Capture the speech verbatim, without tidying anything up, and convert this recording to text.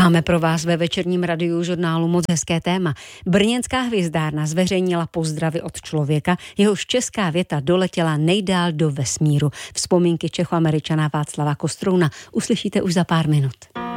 Máme pro vás ve večerním radiožurnálu moc hezké téma. Brněnská hvězdárna zveřejnila pozdravy od člověka, jehož česká věta doletěla nejdál do vesmíru. Vzpomínky Čechoameričana Václava Kostrouna uslyšíte už za pár minut.